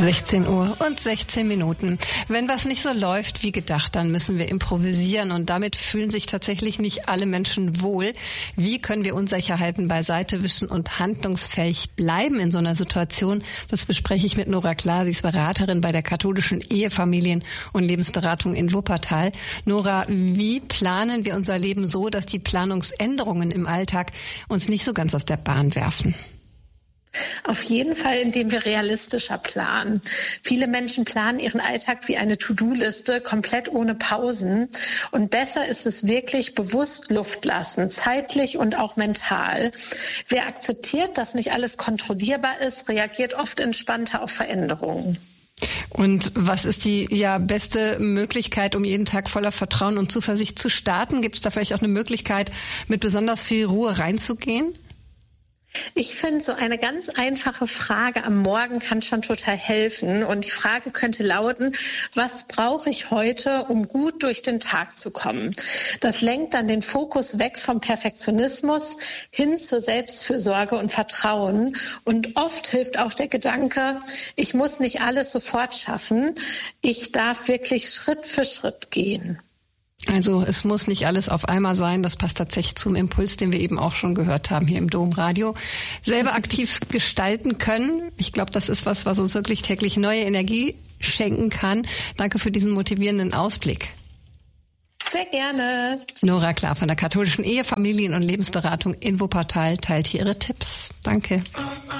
16 Uhr und 16 Minuten. Wenn was nicht so läuft wie gedacht, dann müssen wir improvisieren und damit fühlen sich tatsächlich nicht alle Menschen wohl. Wie können wir Unsicherheiten beiseite wischen und handlungsfähig bleiben in so einer Situation? Das bespreche ich mit Nora Klar. Sie ist Beraterin bei der katholischen Ehefamilien- und Lebensberatung in Wuppertal. Nora, wie planen wir unser Leben so, dass die Planungsänderungen im Alltag uns nicht so ganz aus der Bahn werfen? Auf jeden Fall, indem wir realistischer planen. Viele Menschen planen ihren Alltag wie eine To-Do-Liste, komplett ohne Pausen. Und besser ist es wirklich bewusst Luft lassen, zeitlich und auch mental. Wer akzeptiert, dass nicht alles kontrollierbar ist, reagiert oft entspannter auf Veränderungen. Und was ist die beste Möglichkeit, um jeden Tag voller Vertrauen und Zuversicht zu starten? Gibt es da vielleicht auch eine Möglichkeit, mit besonders viel Ruhe reinzugehen? Ich finde, so eine ganz einfache Frage am Morgen kann schon total helfen. Und die Frage könnte lauten, was brauche ich heute, um gut durch den Tag zu kommen? Das lenkt dann den Fokus weg vom Perfektionismus hin zur Selbstfürsorge und Vertrauen. Und oft hilft auch der Gedanke, ich muss nicht alles sofort schaffen. Ich darf wirklich Schritt für Schritt gehen. Also es muss nicht alles auf einmal sein. Das passt tatsächlich zum Impuls, den wir eben auch schon gehört haben hier im Domradio. Selber aktiv gestalten können. Ich glaube, das ist was uns wirklich täglich neue Energie schenken kann. Danke für diesen motivierenden Ausblick. Sehr gerne. Nora Klar von der katholischen Ehefamilien- und Lebensberatung in Wuppertal teilt hier ihre Tipps. Danke.